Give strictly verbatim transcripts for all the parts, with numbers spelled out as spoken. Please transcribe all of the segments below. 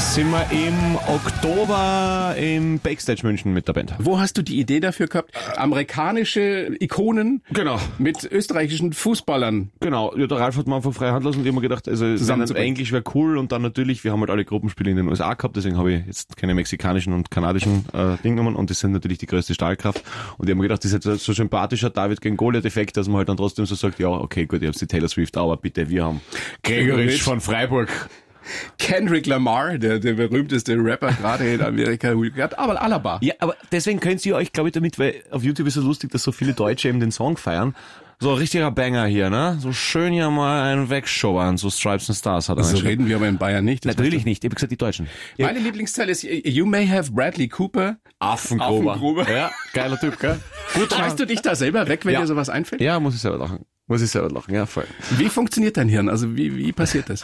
sind wir im Oktober im Backstage München mit der Band. Wo hast du die Idee dafür gehabt? Amerikanische Ikonen Genau. mit österreichischen Fußballern. Genau, ja, der Ralf hat mir einfach frei Hand lassen und ich habe mir gedacht, also Englisch wäre cool und dann natürlich, wir haben halt alle Gruppenspiele in den U S A gehabt, deswegen habe ich jetzt keine mexikanischen und kanadischen äh, Dinge genommen und das sind natürlich die größte Stahlkraft und ich habe mir gedacht, das ist jetzt so sympathischer David gegen Goliath-Effekt, dass man halt dann trotzdem so sagt, ja, okay, gut, ich hab's die Taylor Swift, aber bitte, wir haben Gregorisch von Freiburg. Kendrick Lamar, der, der berühmteste Rapper gerade in Amerika, aber Alaba. Ja, aber deswegen könnt ihr euch, glaube ich, damit, weil auf YouTube ist es lustig, dass so viele Deutsche eben den Song feiern. So ein richtiger Banger hier, ne? So schön hier mal einen wegschobern, so Stripes and Stars hat er. So reden wir aber in Bayern nicht. Natürlich nicht, ich habe gesagt die Deutschen. Meine ja. Lieblingszeile ist You may have Bradley Cooper. Affengruber. Affengruber. Ja, geiler Typ, gell? Gut, reißt du dich da selber weg, wenn ja. dir sowas einfällt? Ja, muss ich selber lachen. Muss ich selber lachen, ja, voll. Wie funktioniert dein Hirn? Also wie, wie passiert das?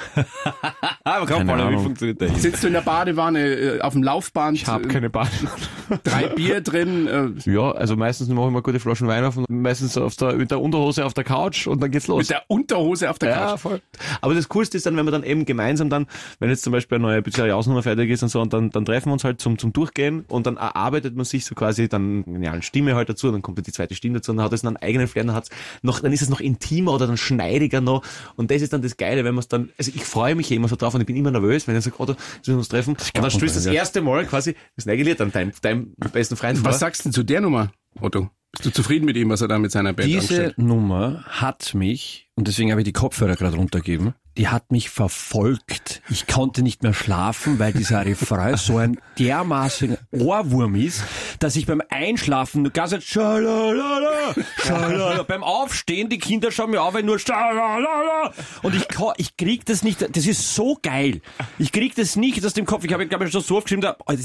Keine Ahnung. Wie funktioniert der Hirn? Sitzt du in der Badewanne, auf dem Laufband? Ich habe keine Badewanne. Drei Bier drin? Äh. Ja, also meistens mache ich mal gute Flaschen Wein auf und meistens auf der, mit der Unterhose auf der Couch und dann geht's los. Mit der Unterhose auf der Couch? Ja, voll. Aber das Coolste ist dann, wenn man dann eben gemeinsam dann, wenn jetzt zum Beispiel eine neue Pizzeria-Ausnummer fertig ist und so, und dann, dann treffen wir uns halt zum, zum Durchgehen und dann erarbeitet man sich so quasi dann ja, eine Stimme halt dazu und dann kommt die zweite Stimme dazu und dann hat es einen eigenen Flair, dann hat's noch, dann ist es noch intimer oder dann schneidiger noch und das ist dann das Geile, wenn man es dann, also ich freue mich immer so drauf und ich bin immer nervös, wenn ich sage, oh, da müssen wir uns treffen und dann spielst du das erste Mal quasi das neue Lied an deinem, deinem besten Freund vor. Was sagst du denn zu der Nummer, Otto? Bist du zufrieden mit ihm, was er da mit seiner Band Diese anstellt? Diese Nummer hat mich, und deswegen habe ich die Kopfhörer gerade runtergegeben, die hat mich verfolgt. Ich konnte nicht mehr schlafen, weil dieser Refrain so ein dermaßen Ohrwurm ist, dass ich beim Einschlafen nur ganz schalalala, schalalala, beim Aufstehen, die Kinder schauen mir auf, weil nur schalalala, und ich ich krieg das nicht, das ist so geil. Ich krieg das nicht aus dem Kopf. Ich habe, glaube ich, schon so oft geschrieben, da, oh, das